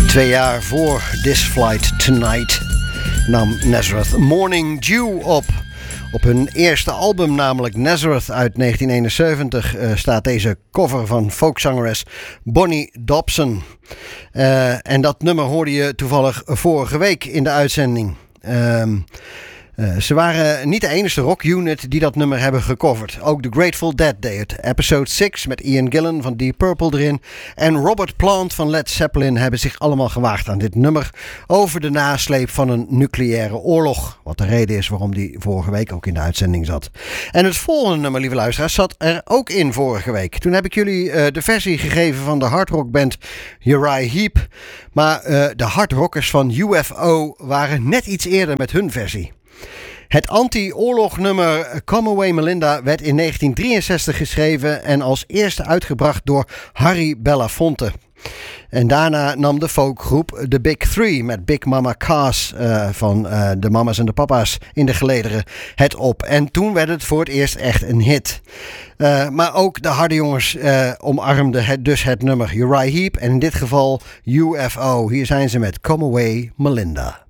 2 jaar voor This Flight Tonight nam Nazareth Morning Dew op. Op hun eerste album, namelijk Nazareth uit 1971, staat deze cover van folkzangeres Bonnie Dobson. En dat nummer hoorde je toevallig vorige week in de uitzending. Ze waren niet de enige rockunit die dat nummer hebben gecoverd. Ook The Grateful Dead deed het. Episode 6 met Ian Gillan van Deep Purple erin en Robert Plant van Led Zeppelin hebben zich allemaal gewaagd aan dit nummer over de nasleep van een nucleaire oorlog. Wat de reden is waarom die vorige week ook in de uitzending zat. En het volgende nummer, lieve luisteraars, zat er ook in vorige week. Toen heb ik jullie de versie gegeven van de hardrockband Uriah Heep. Maar de hardrockers van UFO waren net iets eerder met hun versie. Het anti-oorlognummer Come Away Melinda werd in 1963 geschreven en als eerste uitgebracht door Harry Belafonte. En daarna nam de folkgroep The Big Three met Big Mama Cass van de mama's en de papa's in de gelederen het op. En toen werd het voor het eerst echt een hit. Maar ook de harde jongens omarmden het nummer Uriah Heep en in dit geval UFO. Hier zijn ze met Come Away Melinda.